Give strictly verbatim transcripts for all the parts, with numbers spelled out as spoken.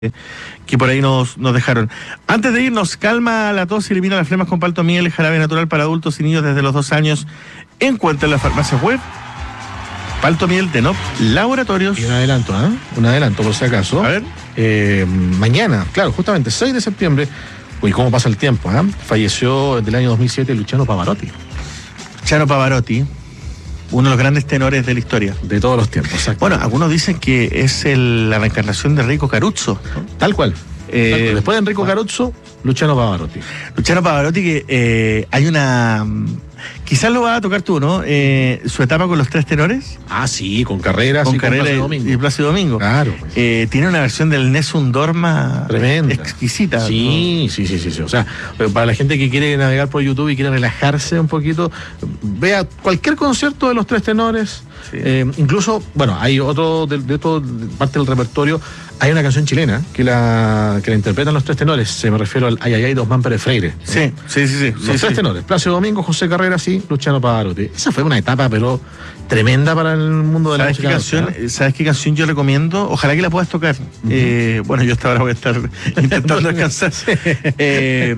que por ahí nos, nos dejaron. Antes de irnos, calma la tos y elimina las flemas con palto miel, el jarabe natural para adultos y niños desde los dos años. Encuentra en las farmacias web Palto Miel de N O P Laboratorios. Y un adelanto, ¿eh? Un adelanto por si acaso. A ver. Eh, mañana, claro, justamente seis de septiembre, uy, cómo pasa el tiempo, ¿eh? Falleció del año dos mil siete Luciano Pavarotti. Luciano Pavarotti, uno de los grandes tenores de la historia. De todos los tiempos, exacto. Bueno, algunos dicen que es el, la reencarnación de Enrico Caruso, ¿no? Tal cual. Eh, Tal cual. Después de Enrico bueno. Caruso, Luciano Pavarotti. Luciano Pavarotti, que eh, hay una... Quizás lo vas a tocar tú, ¿no? Eh, su etapa con los tres tenores. Ah, sí, con Carreras con y Carrera con Plácido y, Domingo. y Plácido Domingo. Claro. Pues. Eh, tiene una versión del Nessun Dorma Tremenda. exquisita. Sí, ¿no? sí, sí, sí, sí. O sea, para la gente que quiere navegar por YouTube y quiere relajarse un poquito, vea cualquier concierto de los tres tenores. Sí. Eh, incluso, bueno, hay otro de, de todo, de parte del repertorio, hay una canción chilena que la, que la interpretan los tres tenores. Se me refiero al Ay, ay, ay de Osman Pérez Freire. Sí, sí, sí, sí. Los sí, tres sí. tenores, Plácido Domingo, José Carreras y Luciano Pavarotti. Esa fue una etapa, pero tremenda para el mundo de la ¿Sabes música. qué canción, ¿no? ¿Sabes qué canción yo recomiendo? Ojalá que la puedas tocar. Uh-huh. eh, bueno, yo hasta ahora voy a estar intentando descansar. eh,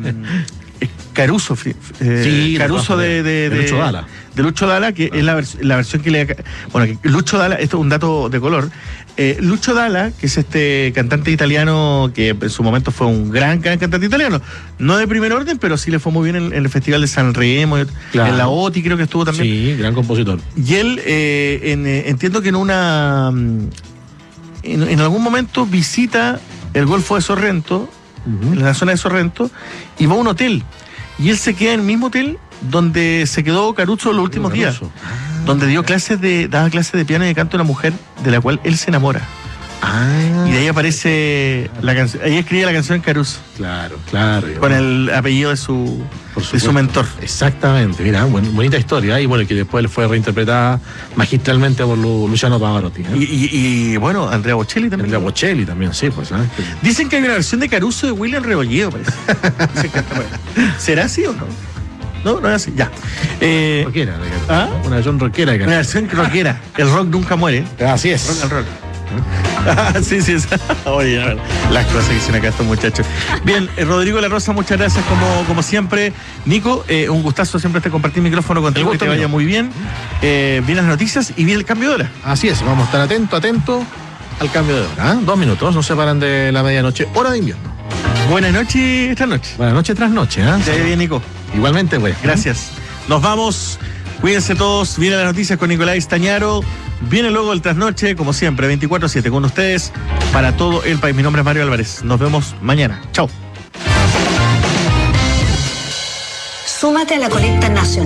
Caruso, eh, sí, Caruso de, de, de, de Lucho Dalla. De Lucho Dalla, que ah. es la, vers- la versión que le... Bueno, que Lucho Dalla, esto es un dato de color. Eh, Lucho Dalla, que es este cantante italiano que en su momento fue un gran, gran cantante italiano, no de primer orden, pero sí le fue muy bien en, en el Festival de San Remo, claro. En la O T I creo que estuvo también. Sí, gran compositor. Y él, eh, en, eh, entiendo que en una... En, en algún momento visita el Golfo de Sorrento, uh-huh. en la zona de Sorrento, y va a un hotel. Y él se queda en el mismo hotel donde se quedó Caruso los últimos días. Ah, donde dio clases de, daba clases de piano y de canto a una mujer de la cual él se enamora. Ah, y de ahí aparece la canción, ahí escribe la canción Caruso. Claro, claro. Con el apellido de su, de su mentor. Exactamente, mira, buen, bonita historia. Y bueno, que después fue reinterpretada magistralmente por Lu, Luciano Pavarotti. ¿eh? Y, y, y bueno, Andrea Bocelli también. Andrea Bocelli también, sí, pues. ¿eh? Dicen que hay una versión de Caruso de William Rebolledo, parece. ¿Será así o no? No, no es así, ya. Eh, rockera, de ¿ah? Una versión rockera de Una versión rockera. El rock nunca muere. Así es. Rock and roll. Ah, sí, sí, sí. Oye, a ver, las cosas que dicen acá estos muchachos. Bien, eh, Rodrigo La Rosa, muchas gracias como, como siempre. Nico, eh, un gustazo siempre te compartir micrófono contigo, que te vaya muy bien. Eh, vienen las noticias y viene el cambio de hora. Así es, vamos a estar atentos, atentos al cambio de hora. ¿eh? Dos minutos, nos separan de la medianoche, hora de invierno. Buenas noches, tras noche. Buenas noches, tras noche. ¿eh? Te vaya bien, Nico. Igualmente, güey. Gracias. Nos vamos. Cuídense todos. Vienen las noticias con Nicolás Tañaro. Viene luego el trasnoche, como siempre, veinticuatro siete con ustedes para todo el país. Mi nombre es Mario Álvarez. Nos vemos mañana. Chao. Súmate a la colecta nacional.